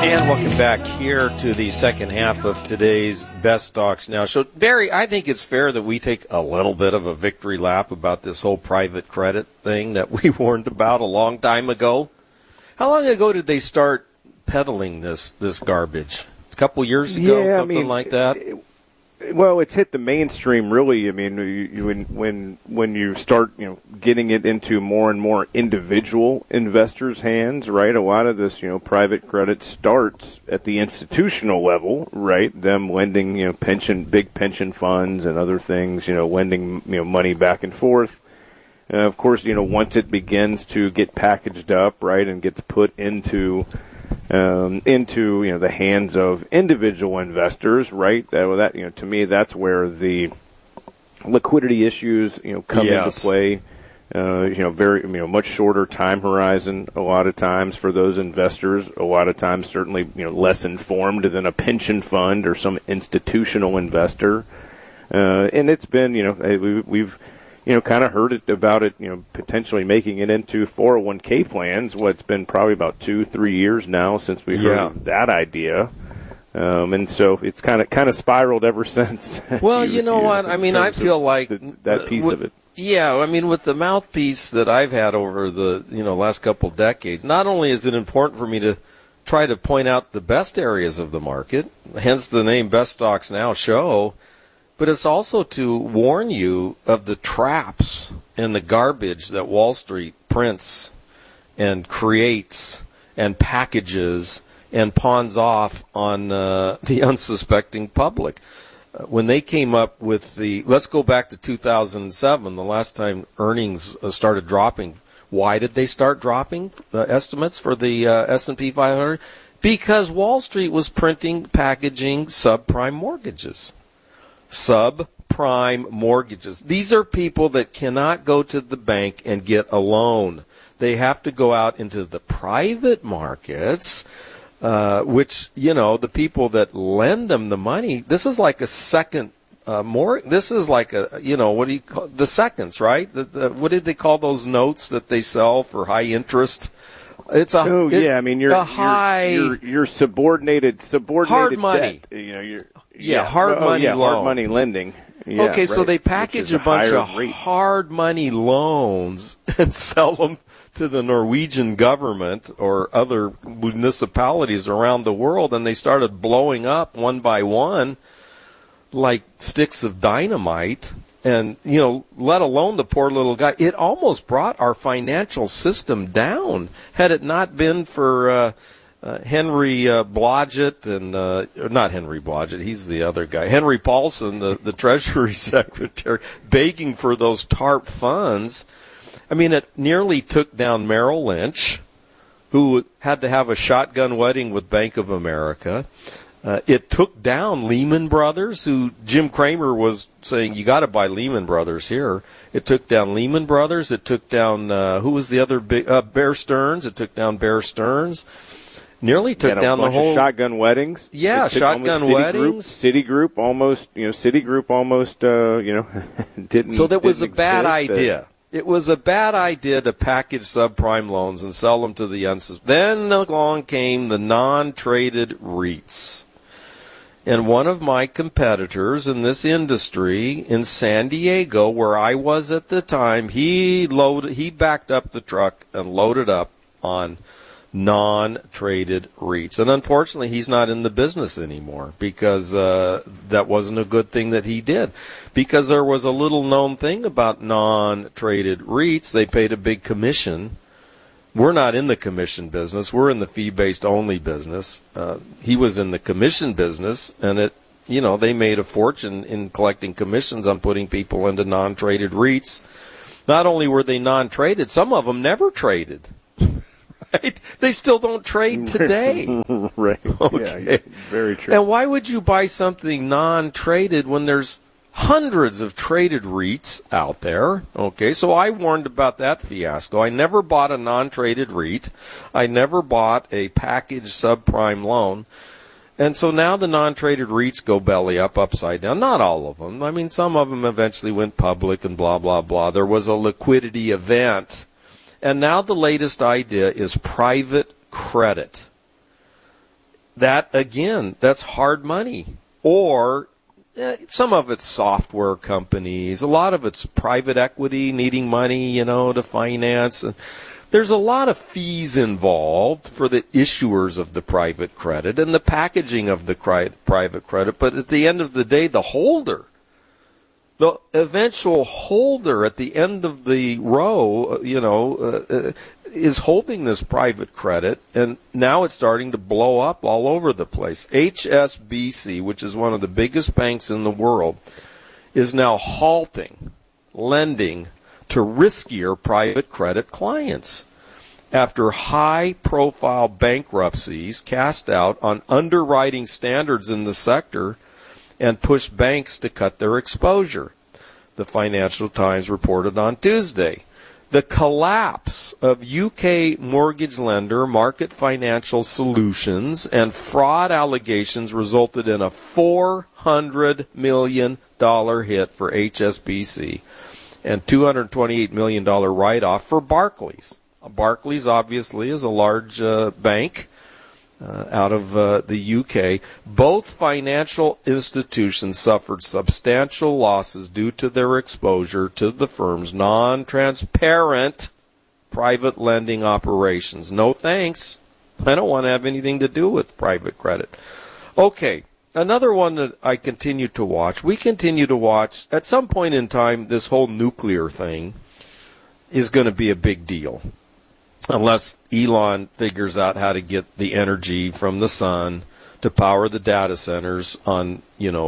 And welcome back here to the second half of today's Best Stocks Now show. Barry, I think it's fair that we take a little bit of a victory lap about this whole private credit thing that we warned about a long time ago. How long ago did they start peddling this garbage? A couple years ago, something like that? Well, it's hit the mainstream, really. I mean, when you start, getting it into more and more individual investors' hands, right? A lot of this, private credit starts at the institutional level, right? Them lending, big pension funds and other things, lending, money back and forth. Of course, once it begins to get packaged up, right, and gets put into the hands of individual investors, right? To me, that's where the liquidity issues, come into play. Very, much shorter time horizon a lot of times for those investors. A lot of times, certainly, less informed than a pension fund or some institutional investor. And it's been, we've kind of heard about it, potentially making it into 401k plans. It's been probably about 2-3 years now since we heard that idea. And so it's kind of spiraled ever since. Well, you know what? I mean, I feel like that piece of it. Yeah, I mean, with the mouthpiece that I've had over the, last couple decades, not only is it important for me to try to point out the best areas of the market, hence the name Best Stocks Now show, but it's also to warn you of the traps and the garbage that Wall Street prints and creates and packages and pawns off on the unsuspecting public. When they came up with let's go back to 2007, the last time earnings started dropping. Why did they start dropping estimates for the S&P 500? Because Wall Street was packaging subprime mortgages. Subprime mortgages. These are people that cannot go to the bank and get a loan. They have to go out into the private markets, which, the people that lend them the money, this is like a second this is like what do you call the seconds, right? What did they call those notes that they sell for high interest? It's I mean, you're subordinated hard money. Debt. Hard money loan. Hard money lending. Yeah, okay, right. So they package a bunch of hard money loans and sell them to the Norwegian government or other municipalities around the world, and they started blowing up one by one like sticks of dynamite. And, let alone the poor little guy. It almost brought our financial system down. Had it not been for Henry Blodgett and not Henry Blodgett, he's the other guy. Henry Paulson, the Treasury Secretary, begging for those TARP funds. I mean, it nearly took down Merrill Lynch, who had to have a shotgun wedding with Bank of America. It took down Lehman Brothers, who Jim Cramer was saying, you got to buy Lehman Brothers here. It took down Lehman Brothers. It took down, who was the other big, Bear Stearns. It took down Bear Stearns. Nearly took down the whole. Shotgun weddings. Yeah, shotgun weddings. Citigroup almost, didn't. So that was a bad idea. It was a bad idea to package subprime loans and sell them to the unsuspecting. Then along came the non-traded REITs. And one of my competitors in this industry in San Diego, where I was at the time, he backed up the truck and loaded up on non-traded REITs. And unfortunately, he's not in the business anymore because that wasn't a good thing that he did. Because there was a little known thing about non-traded REITs. They paid a big commission. We're not in the commission business. We're in the fee-based only business. He was in the commission business, and they made a fortune in collecting commissions on putting people into non-traded REITs. Not only were they non-traded, some of them never traded. Right? They still don't trade today. Right. Okay. Yeah, very true. And why would you buy something non-traded when there's hundreds of traded REITs out there? Okay, so I warned about that fiasco. I never bought a non-traded REIT. I never bought a packaged subprime loan. And so now the non-traded REITs go belly up, upside down. Not all of them. I mean, some of them eventually went public and blah, blah, blah. There was a liquidity event. And now the latest idea is private credit. that, again, that's hard money. Or some of it's software companies. A lot of it's private equity needing money, to finance. There's a lot of fees involved for the issuers of the private credit and the packaging of the private credit. But at the end of the day, the holder, the eventual holder at the end of the row, is holding this private credit, and now it's starting to blow up all over the place. HSBC, which is one of the biggest banks in the world, is now halting lending to riskier private credit clients after high-profile bankruptcies cast out on underwriting standards in the sector and pushed banks to cut their exposure, the Financial Times reported on Tuesday. The collapse of UK mortgage lender Market Financial Solutions and fraud allegations resulted in a $400 million hit for HSBC and $228 million write-off for Barclays. Barclays, obviously, is a large bank out of the UK. Both financial institutions suffered substantial losses due to their exposure to the firm's non-transparent private lending operations. No thanks. I don't want to have anything to do with private credit. Okay, another one that I continue to watch. We continue to watch. At some point in time, this whole nuclear thing is going to be a big deal. Unless Elon figures out how to get the energy from the sun to power the data centers on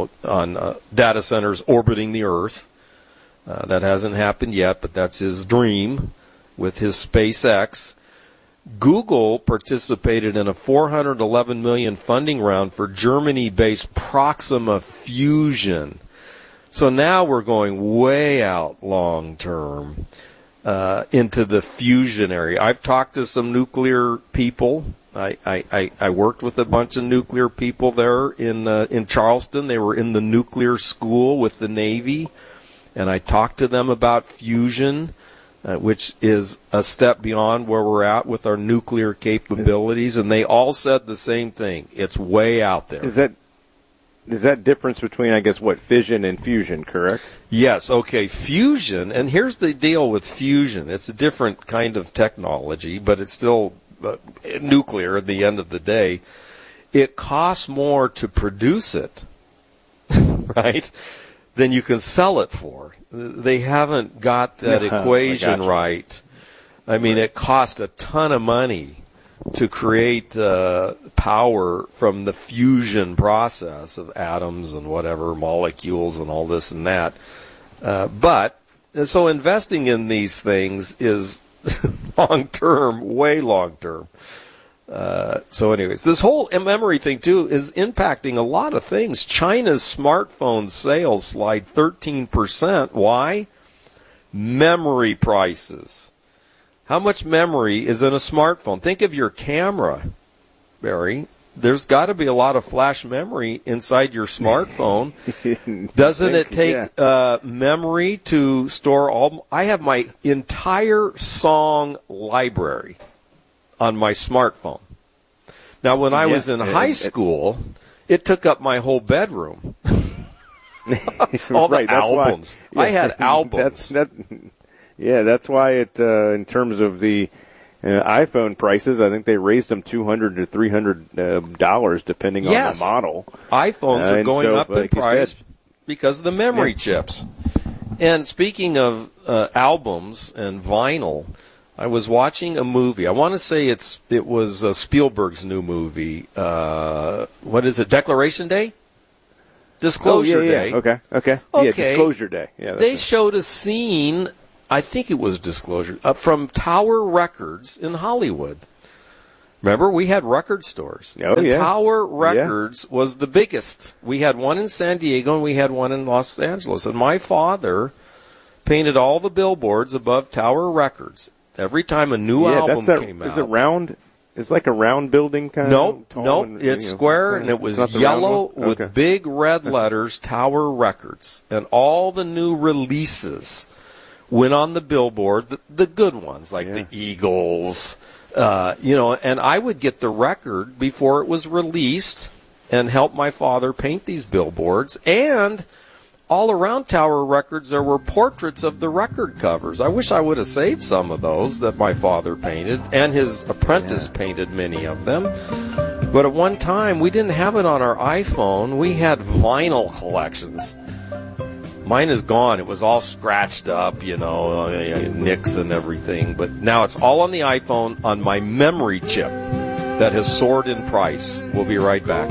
data centers orbiting the Earth. That hasn't happened yet, but that's his dream with his SpaceX. Google participated in a $411 million funding round for Germany-based Proxima Fusion. So now we're going way out long term. Into the fusion area. I've talked to some nuclear people. I worked with a bunch of nuclear people there in Charleston. They were in the nuclear school with the Navy, and I talked to them about fusion, which is a step beyond where we're at with our nuclear capabilities, and they all said the same thing. It's way out there. Is that difference between, I guess, fission and fusion, correct? Yes, okay, fusion, and here's the deal with fusion. It's a different kind of technology, but it's still nuclear at the end of the day. It costs more to produce it, right, than you can sell it for. They haven't got that equation right. I mean, it costs a ton of money to create power from the fusion process of atoms and whatever, molecules and all this and that. So investing in these things is long-term, way long-term. So anyways, this whole memory thing, too, is impacting a lot of things. China's smartphone sales slide 13%. Why? Memory prices. How much memory is in a smartphone? Think of your camera, Barry. There's got to be a lot of flash memory inside your smartphone. Doesn't it take memory to store all? I have my entire song library on my smartphone. Now, when I was in high school, it took up my whole bedroom. All the albums. I had albums. That's why it, in terms of the iPhone prices, I think they raised them $200 to $300 depending on the model. iPhones are going up in price because of the memory chips. And speaking of albums and vinyl, I was watching a movie. I want to say it was Spielberg's new movie. What is it? Declaration Day? Disclosure Day. Okay. Yeah, Disclosure Day. Yeah, they showed a scene. I think it was Disclosure, from Tower Records in Hollywood. Remember, we had record stores. Tower Records was the biggest. We had one in San Diego and we had one in Los Angeles. And my father painted all the billboards above Tower Records. Every time a new album came out. Is it round? It's like a round building kind of? Nope. It's square, and it was yellow with big red letters, Tower Records. And all the new releases went on the billboard, the good ones, like the Eagles, And I would get the record before it was released and help my father paint these billboards. And all around Tower Records, there were portraits of the record covers. I wish I would have saved some of those that my father painted, and his apprentice painted many of them. But at one time, we didn't have it on our iPhone. We had vinyl collections. Mine is gone. It was all scratched up, nicks and everything. But now it's all on the iPhone on my memory chip that has soared in price. We'll be right back.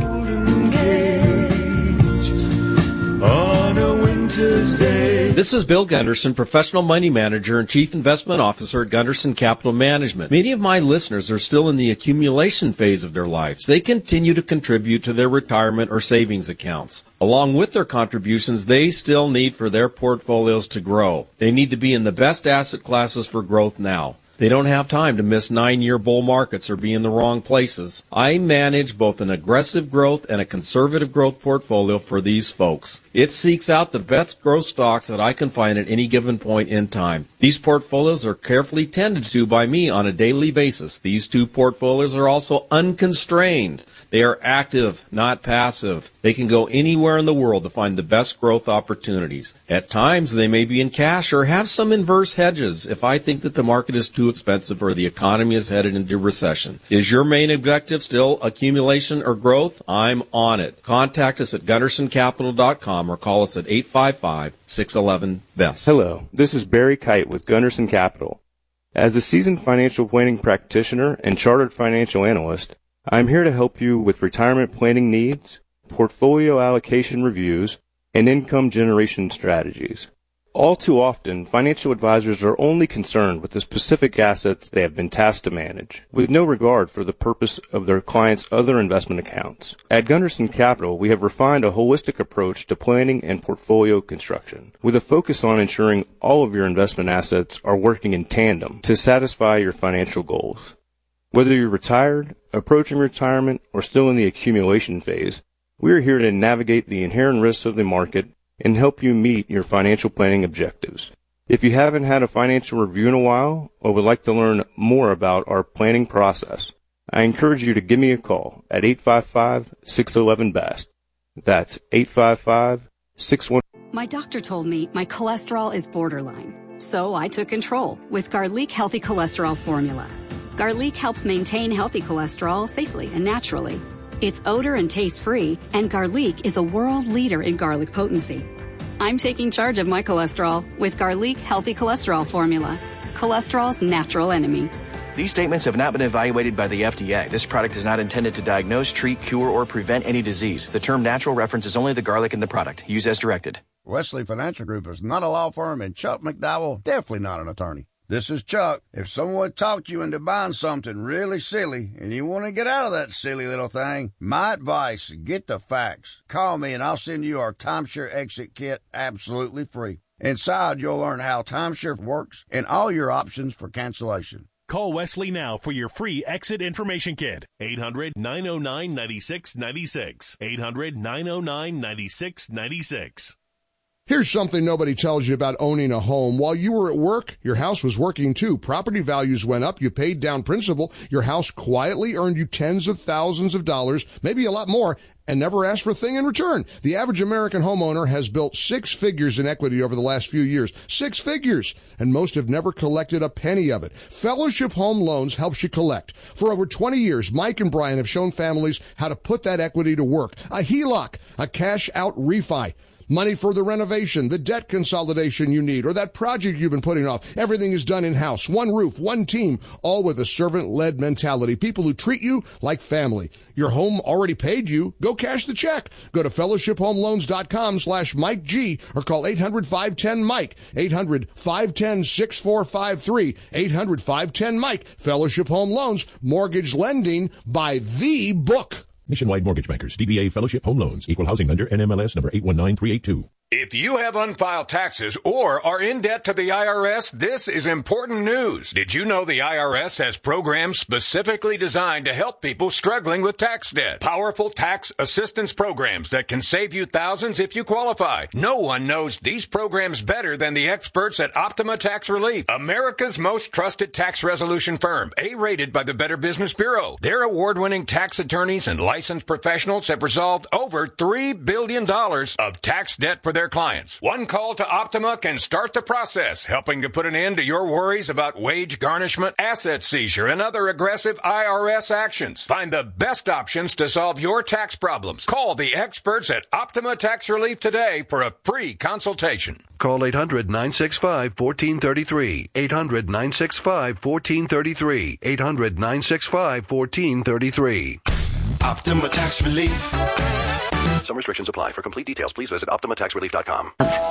On a winter's day. This is Bill Gunderson, Professional Money Manager and Chief Investment Officer at Gunderson Capital Management. Many of my listeners are still in the accumulation phase of their lives. They continue to contribute to their retirement or savings accounts. Along with their contributions, they still need for their portfolios to grow. They need to be in the best asset classes for growth now. They don't have time to miss 9-year bull markets or be in the wrong places. I manage both an aggressive growth and a conservative growth portfolio for these folks. It seeks out the best growth stocks that I can find at any given point in time. These portfolios are carefully tended to by me on a daily basis. These two portfolios are also unconstrained. They are active, not passive. They can go anywhere in the world to find the best growth opportunities. At times, they may be in cash or have some inverse hedges if I think that the market is too expensive or the economy is headed into recession. Is your main objective still accumulation or growth? I'm on it. Contact us at GundersonCapital.com or call us at 855-611-BEST. Hello, this is Barry Kite with Gunderson Capital. As a seasoned financial planning practitioner and chartered financial analyst, I'm here to help you with retirement planning needs, portfolio allocation reviews, and income generation strategies. All too often, financial advisors are only concerned with the specific assets they have been tasked to manage, with no regard for the purpose of their clients' other investment accounts. At Gunderson Capital, we have refined a holistic approach to planning and portfolio construction, with a focus on ensuring all of your investment assets are working in tandem to satisfy your financial goals. Whether you're retired, approaching retirement, or still in the accumulation phase, we are here to navigate the inherent risks of the market and help you meet your financial planning objectives. If you haven't had a financial review in a while or would like to learn more about our planning process, I encourage you to give me a call at 855-611-BEST. That's 855-611. My doctor told me my cholesterol is borderline, so I took control with Garlic Healthy Cholesterol Formula. Garlic helps maintain healthy cholesterol safely and naturally. It's odor and taste-free, and Garlic is a world leader in garlic potency. I'm taking charge of my cholesterol with Garlic Healthy Cholesterol Formula, cholesterol's natural enemy. These statements have not been evaluated by the FDA. This product is not intended to diagnose, treat, cure, or prevent any disease. The term natural references only the garlic in the product. Use as directed. Wesley Financial Group is not a law firm, and Chuck McDowell definitely not an attorney. This is Chuck. If someone talked you into buying something really silly and you want to get out of that silly little thing, my advice, get the facts. Call me and I'll send you our timeshare exit kit absolutely free. Inside, you'll learn how timeshare works and all your options for cancellation. Call Wesley now for your free exit information kit. 800-909-9696. 800-909-9696. Here's something nobody tells you about owning a home. While you were at work, your house was working too. Property values went up. You paid down principal. Your house quietly earned you tens of thousands of dollars, maybe a lot more, and never asked for a thing in return. The average American homeowner has built 6 figures in equity over the last few years. 6 figures! And most have never collected a penny of it. Fellowship Home Loans helps you collect. For over 20 years, Mike and Brian have shown families how to put that equity to work. A HELOC, a cash-out refi. Money for the renovation, the debt consolidation you need, or that project you've been putting off. Everything is done in-house. One roof, one team, all with a servant-led mentality. People who treat you like family. Your home already paid you. Go cash the check. Go to fellowshiphomeloans.com/Mike G or call 800-510-MIKE. 800-510-6453. 800-510-MIKE. Fellowship Home Loans. Mortgage lending by the book. Nationwide Mortgage Bankers, DBA Fellowship Home Loans, Equal Housing Lender, NMLS number 819382. If you have unfiled taxes or are in debt to the IRS, this is important news. Did you know the IRS has programs specifically designed to help people struggling with tax debt? Powerful tax assistance programs that can save you thousands if you qualify. No one knows these programs better than the experts at Optima Tax Relief, America's most trusted tax resolution firm, A-rated by the Better Business Bureau. Their award-winning tax attorneys and licensed professionals have resolved over $3 billion of tax debt for their clients. One call to Optima can start the process, helping to put an end to your worries about wage garnishment, asset seizure, and other aggressive IRS actions. Find the best options to solve your tax problems. Call the experts at Optima Tax Relief today for a free consultation. Call 800-965-1433. 800-965-1433. 800-965-1433. Optima Tax Relief. Some restrictions apply. For complete details, please visit OptimaTaxRelief.com.